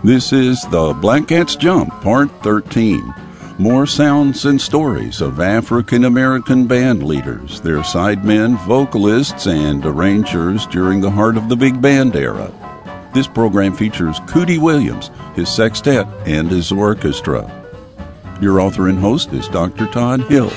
This is the Black Cats Jump, Part 13. More sounds and stories of African American band leaders, their sidemen, vocalists, and arrangers during the heart of the big band era. This program features Cootie Williams, his sextet, and his orchestra. Your author and host is Dr. Todd Hill.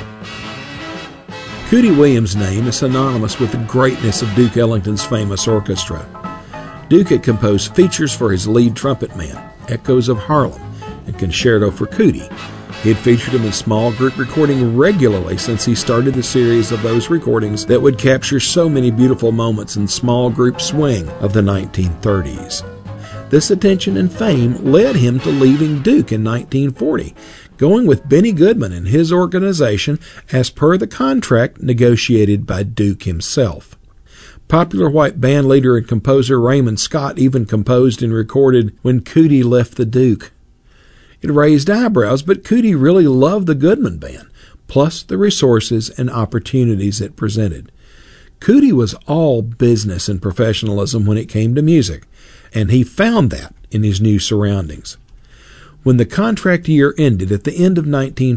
Cootie Williams' name is synonymous with the greatness of Duke Ellington's famous orchestra. Duke had composed features for his lead trumpet man, Echoes of Harlem, and Concerto for Cootie. He had featured him in small group recording regularly since he started the series of those recordings that would capture so many beautiful moments in small group swing of the 1930s. This attention and fame led him to leaving Duke in 1940, going with Benny Goodman and his organization as per the contract negotiated by Duke himself. Popular white band leader and composer Raymond Scott even composed and recorded When Cootie Left the Duke. It raised eyebrows, but Cootie really loved the Goodman Band, plus the resources and opportunities it presented. Cootie was all business and professionalism when it came to music, and he found that in his new surroundings. When the contract year ended at the end of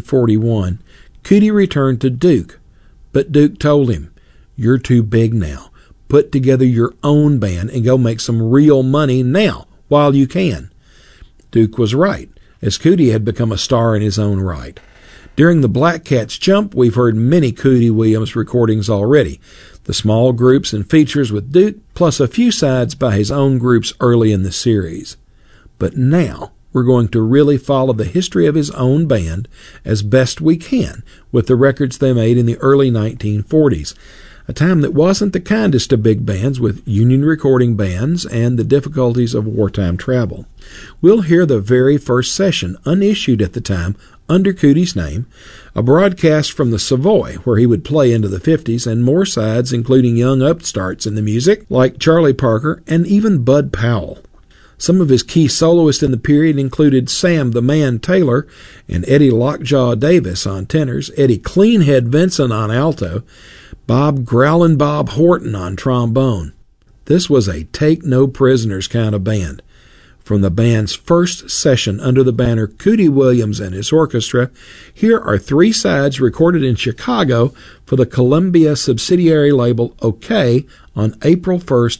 1941, Cootie returned to Duke, but Duke told him, "You're too big now. Put together your own band and go make some real money now, while you can." Duke was right, as Cootie had become a star in his own right. During the Black Cats Jump, we've heard many Cootie Williams recordings already, the small groups and features with Duke, plus a few sides by his own groups early in the series. But now, we're going to really follow the history of his own band as best we can with the records they made in the early 1940s, a time that wasn't the kindest of big bands with union recording bands and the difficulties of wartime travel. We'll hear the very first session, unissued at the time, under Cootie's name, a broadcast from the Savoy, where he would play into the 50s, and more sides including young upstarts in the music like Charlie Parker and even Bud Powell. Some of his key soloists in the period included Sam the Man Taylor and Eddie Lockjaw Davis on tenors, Eddie Cleanhead Vinson on alto, Bob Growlin' Bob Horton on trombone. This was a take-no-prisoners kind of band. From the band's first session under the banner Cootie Williams and his orchestra, here are three sides recorded in Chicago for the Columbia subsidiary label OK on April 1st,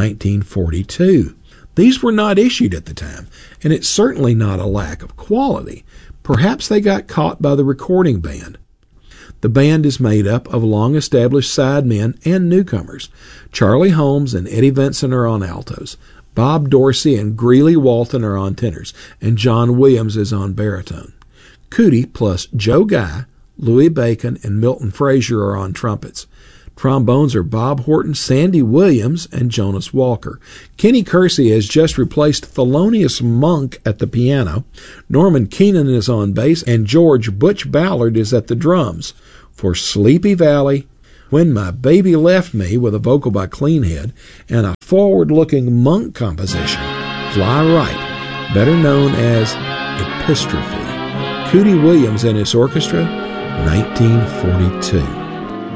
1942. These were not issued at the time, and it's certainly not a lack of quality. Perhaps they got caught by the recording band. The band is made up of long-established sidemen and newcomers. Charlie Holmes and Eddie Vinson are on altos. Bob Dorsey and Greeley Walton are on tenors, and John Williams is on baritone. Cootie plus Joe Guy, Louis Bacon, and Milton Frazier are on trumpets. Trombones are Bob Horton, Sandy Williams, and Jonas Walker. Kenny Kersey has just replaced Thelonious Monk at the piano. Norman Keenan is on bass, and George Butch Ballard is at the drums. For Sleepy Valley, When My Baby Left Me, with a vocal by Cleanhead, and a forward-looking Monk composition, Fly Right, better known as Epistrophe. Cootie Williams and his orchestra, 1942.